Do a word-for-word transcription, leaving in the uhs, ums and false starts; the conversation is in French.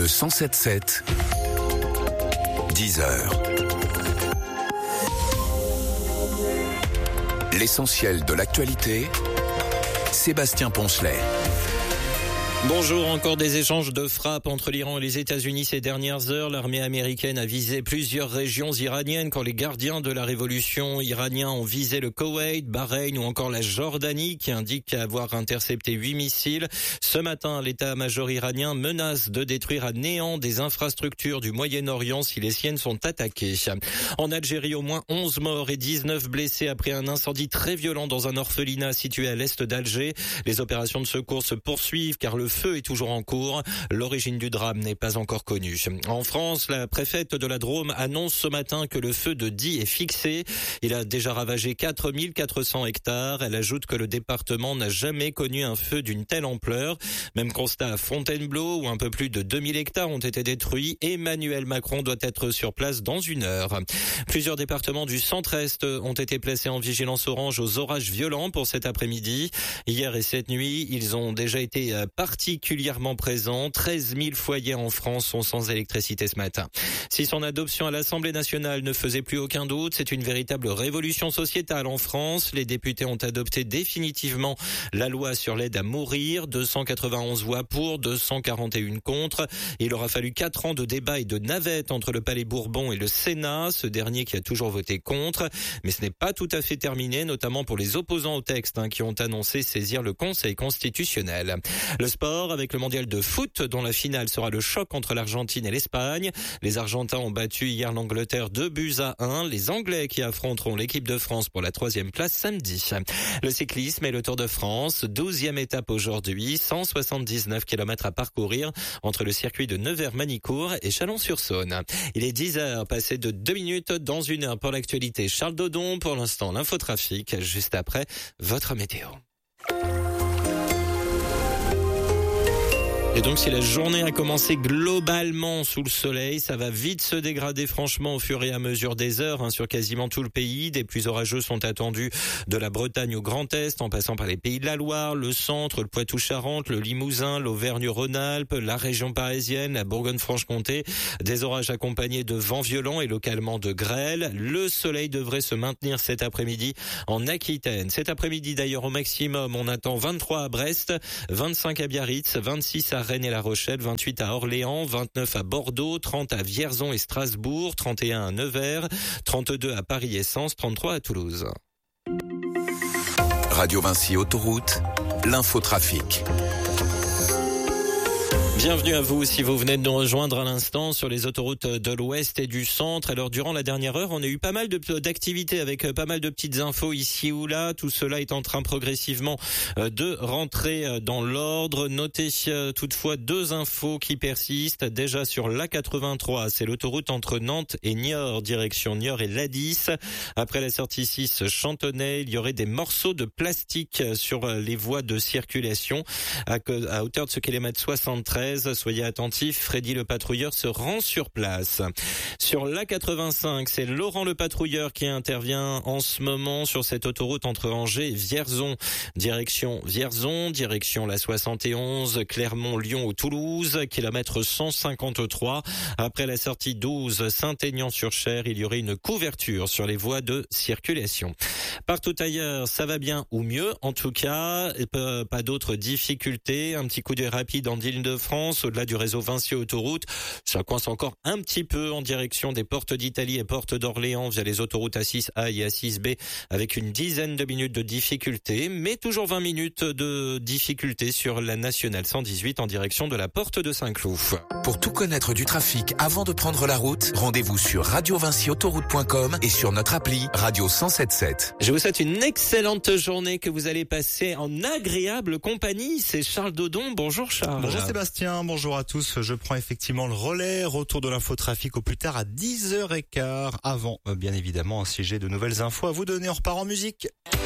Le cent sept sept, dix heures. L'essentiel de l'actualité, Sébastien Poncelet. Bonjour, encore des échanges de frappes entre l'Iran et les États-Unis ces dernières heures. L'armée américaine a visé plusieurs régions iraniennes quand les gardiens de la révolution iraniens ont visé le Koweït, Bahreïn ou encore la Jordanie qui indique avoir intercepté huit missiles. Ce matin, l'état-major iranien menace de détruire à néant des infrastructures du Moyen-Orient si les siennes sont attaquées. En Algérie, au moins onze morts et dix-neuf blessés après un incendie très violent dans un orphelinat situé à l'est d'Alger. Les opérations de secours se poursuivent car le Le feu est toujours en cours. L'origine du drame n'est pas encore connue. En France, la préfète de la Drôme annonce ce matin que le feu de Die est fixé. Il a déjà ravagé quatre mille quatre cents hectares. Elle ajoute que le département n'a jamais connu un feu d'une telle ampleur. Même constat à Fontainebleau où un peu plus de deux mille hectares ont été détruits. Emmanuel Macron doit être sur place dans une heure. Plusieurs départements du centre-est ont été placés en vigilance orange aux orages violents pour cet après-midi. Hier et cette nuit, ils ont déjà été partis particulièrement présent. treize mille foyers en France sont sans électricité ce matin. Si son adoption à l'Assemblée nationale ne faisait plus aucun doute, c'est une véritable révolution sociétale en France. Les députés ont adopté définitivement la loi sur l'aide à mourir. deux cent quatre-vingt-onze voix pour, deux cent quarante et un contre. Il aura fallu quatre ans de débat et de navette entre le Palais Bourbon et le Sénat, ce dernier qui a toujours voté contre. Mais ce n'est pas tout à fait terminé, notamment pour les opposants au texte hein, qui ont annoncé saisir le Conseil constitutionnel. Le sport avec le mondial de foot dont la finale sera le choc entre l'Argentine et l'Espagne. Les Argentins ont battu hier l'Angleterre deux buts à un. Les Anglais qui affronteront l'équipe de France pour la troisième place samedi. Le cyclisme et le Tour de France, douzième étape aujourd'hui, cent soixante-dix-neuf kilomètres à parcourir entre le circuit de Nevers-Manicourt et Chalon-sur-Saône. Il est dix heures, passé de deux minutes dans une heure pour l'actualité. Charles Dodon, pour l'instant l'infotrafic, juste après votre météo. Et donc si la journée a commencé globalement sous le soleil, ça va vite se dégrader franchement au fur et à mesure des heures hein, sur quasiment tout le pays. Des pluies orageuses sont attendues de la Bretagne au Grand Est, en passant par les Pays de la Loire, le centre, le Poitou-Charentes, le Limousin, l'Auvergne-Rhône-Alpes, la région parisienne, la Bourgogne-Franche-Comté. Des orages accompagnés de vents violents et localement de grêle. Le soleil devrait se maintenir cet après-midi en Aquitaine. Cet après-midi d'ailleurs au maximum, on attend vingt-trois à Brest, vingt-cinq à Biarritz, vingt-six à Rennes et La Rochelle, vingt-huit à Orléans, vingt-neuf à Bordeaux, trente à Vierzon et Strasbourg, trente et un à Nevers, trente-deux à Paris et Sens, trente-trois à Toulouse. Radio Vinci Autoroute, l'infotrafic. Bienvenue à vous si vous venez de nous rejoindre à l'instant sur les autoroutes de l'Ouest et du Centre. Alors durant la dernière heure, on a eu pas mal de, d'activités avec pas mal de petites infos ici ou là. Tout cela est en train progressivement de rentrer dans l'ordre. Notez toutefois deux infos qui persistent. Déjà sur l'A quatre-vingt-trois, c'est l'autoroute entre Nantes et Niort, direction Niort et Ladis. Après la sortie six Chantonnay, il y aurait des morceaux de plastique sur les voies de circulation à, à hauteur de ce kilomètre soixante-treize. Soyez attentifs, Freddy le patrouilleur se rend sur place. Sur l'A quatre-vingt-cinq, c'est Laurent le patrouilleur qui intervient en ce moment sur cette autoroute entre Angers et Vierzon. Direction Vierzon, direction la soixante et onze, Clermont, Lyon ou Toulouse, kilomètre cent cinquante-trois. Après la sortie douze, Saint-Aignan-sur-Cher, il y aurait une couverture sur les voies de circulation. Partout ailleurs, ça va bien ou mieux. En tout cas, pas d'autres difficultés. Un petit coup d'œil rapide en Île-de-France. Au-delà du réseau Vinci Autoroute, ça coince encore un petit peu en direction des portes d'Italie et portes d'Orléans via les autoroutes A six A et A six B avec une dizaine de minutes de difficulté, mais toujours vingt minutes de difficulté sur la nationale cent dix-huit en direction de la porte de Saint-Cloud. Pour tout connaître du trafic avant de prendre la route, rendez-vous sur radio vinci autoroute point com et sur notre appli Radio cent sept sept. Je vous souhaite une excellente journée que vous allez passer en agréable compagnie. C'est Charles Dodon. Bonjour Charles. Bonjour Sébastien. Bonjour à tous, je prends effectivement le relais, retour de l'infotrafic au plus tard à dix heures quinze, avant bien évidemment si j'ai de nouvelles infos à vous donner. On repart en musique.